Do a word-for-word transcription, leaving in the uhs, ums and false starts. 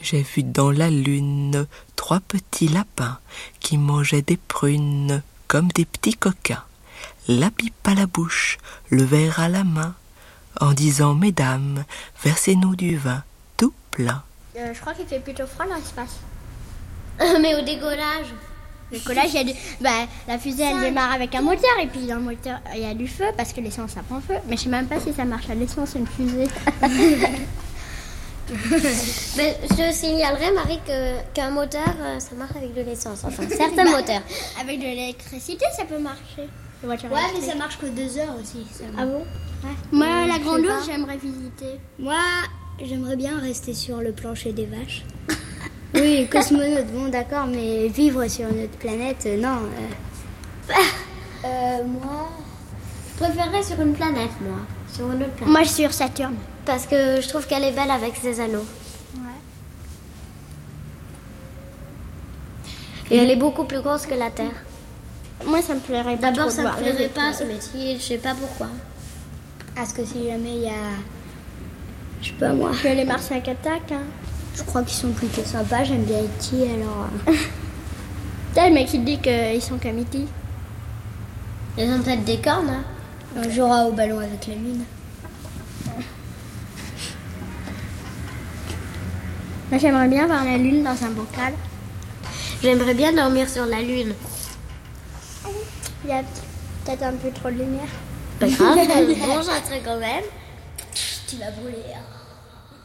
J'ai vu dans la lune trois petits lapins qui mangeaient des prunes comme des petits coquins, la pipe à la bouche, le verre à la main, en disant « Mesdames, versez-nous du vin tout plein ». Euh, je crois qu'il fait plutôt froid dans l'espace. Mais au décollage. Le décollage, il y a du... bah, la fusée, elle démarre avec un moteur, et puis dans le moteur, il y a du feu, parce que l'essence, ça prend feu. Mais je sais même pas si ça marche à l'essence, une fusée. Mais je signalerais, Marie, que, qu'un moteur, ça marche avec de l'essence. Enfin, certains bah, moteurs. Avec de l'électricité, ça peut marcher. Ouais, mais ça marche que deux heures aussi. Ça ah bon ouais. Moi, euh, la Grande Ourse, j'aimerais visiter. Moi, j'aimerais bien rester sur le plancher des vaches. Oui, cosmonaute, bon d'accord, mais vivre sur une autre planète, euh, non. Euh... Euh, moi, je préférerais sur une planète, moi. Sur une autre planète. Moi, je suis sur Saturne. Parce que je trouve qu'elle est belle avec ses anneaux. Ouais. Et elle est beaucoup plus grosse que la Terre. Moi, ça me plairait pas. D'abord, ça me plairait pas ce métier, je sais pas pourquoi. Parce que si jamais il y a... Je sais pas moi. Que les Martiens qui attaquent, hein. Je crois qu'ils sont plutôt sympas, j'aime bien E T alors... T'as le mec qui dit qu'ils sont comme E T. Ils ont peut-être des cornes, hein. On jouera au ballon avec la lune. Moi, j'aimerais bien voir la lune dans un bocal. J'aimerais bien dormir sur la lune. Il y a peut-être un peu trop de lumière. Pas grave, bon, j'entrerai quand même. Tu vas brûler.